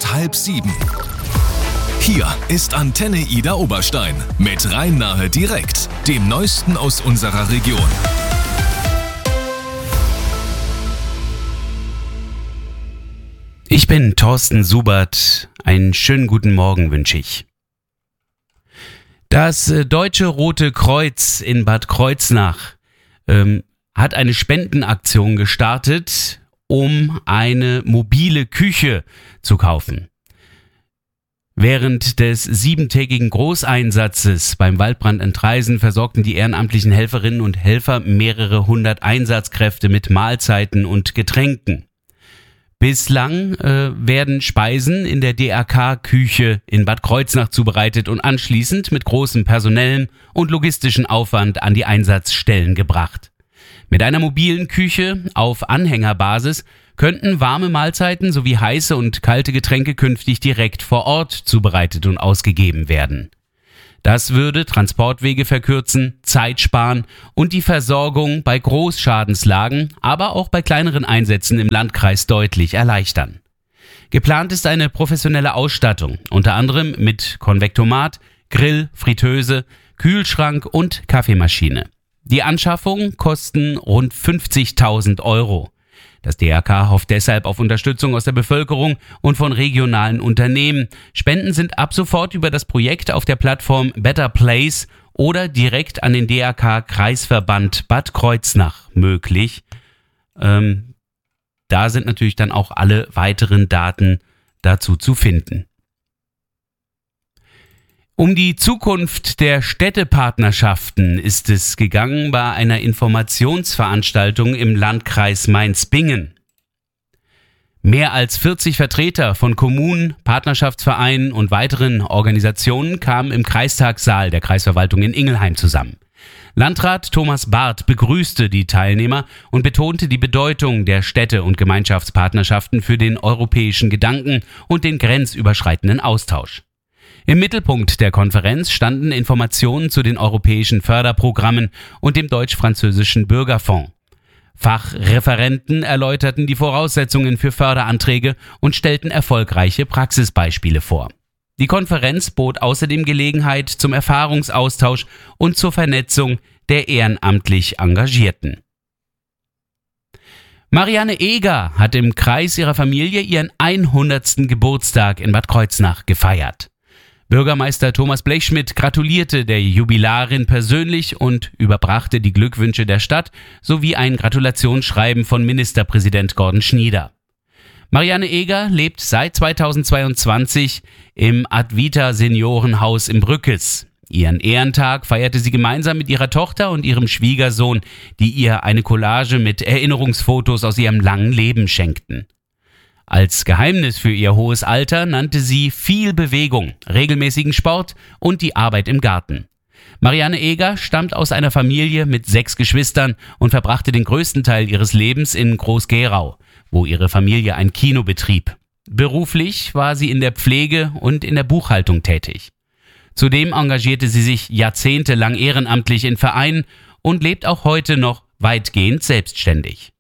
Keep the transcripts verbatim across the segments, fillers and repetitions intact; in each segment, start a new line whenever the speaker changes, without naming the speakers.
bis halb sieben. Hier ist Antenne Ida Oberstein mit Rhein-Nahe direkt, dem Neuesten aus unserer Region.
Ich bin Thorsten Subert. Einen schönen guten Morgen wünsche ich. Das Deutsche Rote Kreuz in Bad Kreuznach ähm, hat eine Spendenaktion gestartet, um eine mobile Küche zu kaufen. Während des siebentägigen Großeinsatzes beim Waldbrand in Traisen versorgten die ehrenamtlichen Helferinnen und Helfer mehrere hundert Einsatzkräfte mit Mahlzeiten und Getränken. Bislang äh, werden Speisen in der D R K-Küche in Bad Kreuznach zubereitet und anschließend mit großem personellem und logistischen Aufwand an die Einsatzstellen gebracht. Mit einer mobilen Küche auf Anhängerbasis könnten warme Mahlzeiten sowie heiße und kalte Getränke künftig direkt vor Ort zubereitet und ausgegeben werden. Das würde Transportwege verkürzen, Zeit sparen und die Versorgung bei Großschadenslagen, aber auch bei kleineren Einsätzen im Landkreis deutlich erleichtern. Geplant ist eine professionelle Ausstattung, unter anderem mit Konvektomat, Grill, Fritteuse, Kühlschrank und Kaffeemaschine. Die Anschaffung kosten rund fünfzigtausend Euro. Das D R K hofft deshalb auf Unterstützung aus der Bevölkerung und von regionalen Unternehmen. Spenden sind ab sofort über das Projekt auf der Plattform Better Place oder direkt an den D R K-Kreisverband Bad Kreuznach möglich. Ähm, da sind natürlich dann auch alle weiteren Daten dazu zu finden. Um die Zukunft der Städtepartnerschaften ist es gegangen bei einer Informationsveranstaltung im Landkreis Mainz-Bingen. Mehr als vierzig Vertreter von Kommunen, Partnerschaftsvereinen und weiteren Organisationen kamen im Kreistagssaal der Kreisverwaltung in Ingelheim zusammen. Landrat Thomas Barth begrüßte die Teilnehmer und betonte die Bedeutung der Städte- und Gemeinschaftspartnerschaften für den europäischen Gedanken und den grenzüberschreitenden Austausch. Im Mittelpunkt der Konferenz standen Informationen zu den europäischen Förderprogrammen und dem deutsch-französischen Bürgerfonds. Fachreferenten erläuterten die Voraussetzungen für Förderanträge und stellten erfolgreiche Praxisbeispiele vor. Die Konferenz bot außerdem Gelegenheit zum Erfahrungsaustausch und zur Vernetzung der ehrenamtlich Engagierten. Marianne Eger hat im Kreis ihrer Familie ihren hundertsten Geburtstag in Bad Kreuznach gefeiert. Bürgermeister Thomas Blechschmidt gratulierte der Jubilarin persönlich und überbrachte die Glückwünsche der Stadt sowie ein Gratulationsschreiben von Ministerpräsident Gordon Schnieder. Marianne Eger lebt seit zweitausendzweiundzwanzig im Advita Seniorenhaus im Brückes. Ihren Ehrentag feierte sie gemeinsam mit ihrer Tochter und ihrem Schwiegersohn, die ihr eine Collage mit Erinnerungsfotos aus ihrem langen Leben schenkten. Als Geheimnis für ihr hohes Alter nannte sie viel Bewegung, regelmäßigen Sport und die Arbeit im Garten. Marianne Eger stammt aus einer Familie mit sechs Geschwistern und verbrachte den größten Teil ihres Lebens in Groß-Gerau, wo ihre Familie ein Kino betrieb. Beruflich war sie in der Pflege und in der Buchhaltung tätig. Zudem engagierte sie sich jahrzehntelang ehrenamtlich in Vereinen und lebt auch heute noch weitgehend selbstständig.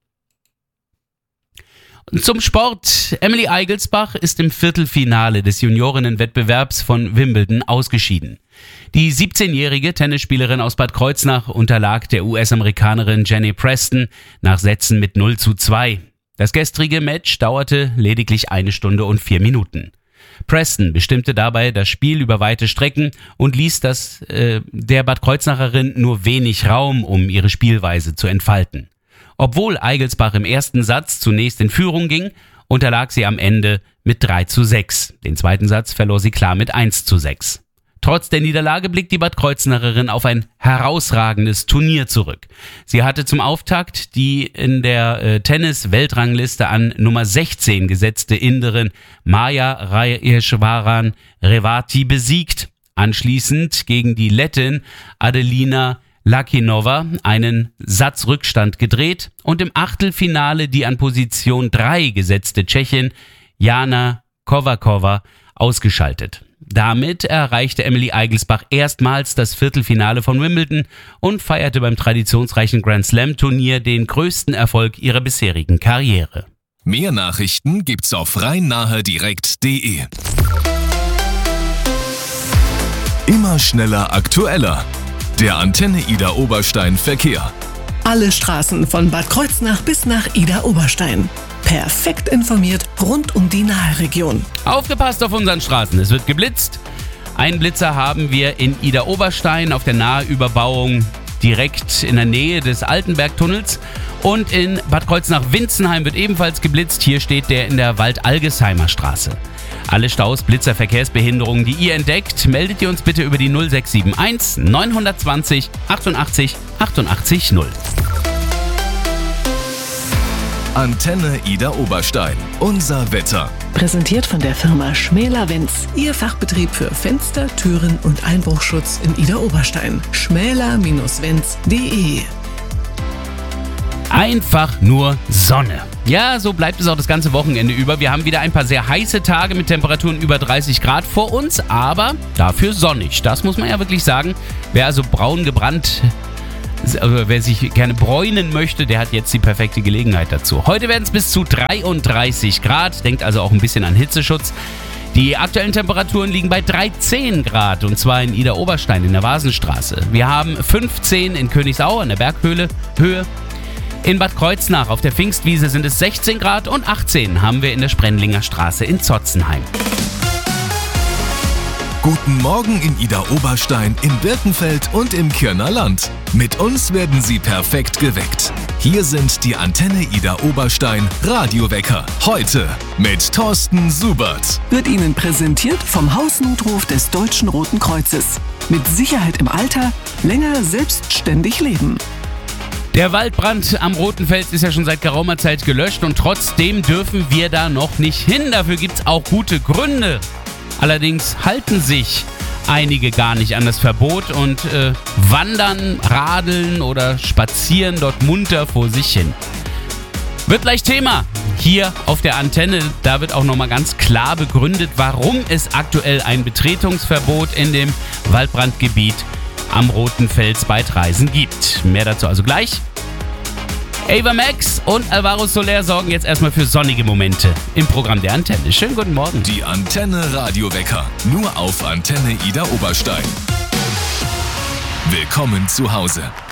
Zum Sport. Emily Eigelsbach ist im Viertelfinale des Juniorinnenwettbewerbs von Wimbledon ausgeschieden. Die siebzehnjährige Tennisspielerin aus Bad Kreuznach unterlag der U S-Amerikanerin Jenny Preston nach Sätzen mit null zu zwei. Das gestrige Match dauerte lediglich eine Stunde und vier Minuten. Preston bestimmte dabei das Spiel über weite Strecken und ließ das äh, der Bad Kreuznacherin nur wenig Raum, um ihre Spielweise zu entfalten. Obwohl Eigelsbach im ersten Satz zunächst in Führung ging, unterlag sie am Ende mit drei zu sechs. Den zweiten Satz verlor sie klar mit eins zu sechs. Trotz der Niederlage blickt die Bad Kreuznacherin auf ein herausragendes Turnier zurück. Sie hatte zum Auftakt die in der äh, Tennis-Weltrangliste an Nummer sechzehn gesetzte Inderin Maja Rayeshwaran Revati besiegt. Anschließend gegen die Lettin Adelina Lakinova einen Satzrückstand gedreht und im Achtelfinale die an Position drei gesetzte Tschechin Jana Kovakova ausgeschaltet. Damit erreichte Emily Eigelsbach erstmals das Viertelfinale von Wimbledon und feierte beim traditionsreichen Grand Slam Turnier den größten Erfolg ihrer bisherigen Karriere.
Mehr Nachrichten gibt's auf rhein-nahe-direkt punkt de. Immer schneller, aktueller. Der Antenne Idar Oberstein Verkehr.
Alle Straßen von Bad Kreuznach bis nach Idar Oberstein. Perfekt informiert rund um die Nahe-Region.
Aufgepasst auf unseren Straßen, es wird geblitzt. Einen Blitzer haben wir in Idar Oberstein auf der Naheüberbauung direkt in der Nähe des Altenbergtunnels. Und in Bad Kreuznach-Winzenheim wird ebenfalls geblitzt. Hier steht der in der Wald-Algesheimer Straße. Alle Staus, Blitzer, Verkehrsbehinderungen, die ihr entdeckt, meldet ihr uns bitte über die null sechs sieben eins neun zwei null achtundachtzig achtundachtzig null.
Antenne Idar Oberstein. Unser Wetter.
Präsentiert von der Firma Schmäler-Wenz. Ihr Fachbetrieb für Fenster, Türen und Einbruchschutz in Idar Oberstein. schmäler Bindestrich wenz punkt de.
Einfach nur Sonne. Ja, so bleibt es auch das ganze Wochenende über. Wir haben wieder ein paar sehr heiße Tage mit Temperaturen über dreißig Grad vor uns, aber dafür sonnig. Das muss man ja wirklich sagen. Wer also braun gebrannt, also wer sich gerne bräunen möchte, der hat jetzt die perfekte Gelegenheit dazu. Heute werden es bis zu dreiunddreißig Grad. Denkt also auch ein bisschen an Hitzeschutz. Die aktuellen Temperaturen liegen bei dreizehn Grad und zwar in Idar Oberstein in der Vasenstraße. Wir haben fünfzehn in Königsau an der Berghöhe. Höhe. In Bad Kreuznach auf der Pfingstwiese sind es sechzehn Grad und achtzehn haben wir in der Sprendlinger Straße in Zotzenheim.
Guten Morgen in Idar Oberstein, in Birkenfeld und im Kirner Land. Mit uns werden Sie perfekt geweckt. Hier sind die Antenne Idar Oberstein Radiowecker. Heute mit Thorsten Subert.
Wird Ihnen präsentiert vom Hausnotruf des Deutschen Roten Kreuzes. Mit Sicherheit im Alter, länger selbstständig leben.
Der Waldbrand am Roten Fels ist ja schon seit geraumer Zeit gelöscht und trotzdem dürfen wir da noch nicht hin. Dafür gibt es auch gute Gründe. Allerdings halten sich einige gar nicht an das Verbot und äh, wandern, radeln oder spazieren dort munter vor sich hin. Wird gleich Thema hier auf der Antenne. Da wird auch nochmal ganz klar begründet, warum es aktuell ein Betretungsverbot in dem Waldbrandgebiet am Roten Fels bei Treisen gibt. Mehr dazu also gleich. Ava Max und Alvaro Soler sorgen jetzt erstmal für sonnige Momente im Programm der Antenne. Schönen guten Morgen.
Die Antenne Radiowecker. Nur auf Antenne Idar Oberstein. Willkommen zu Hause.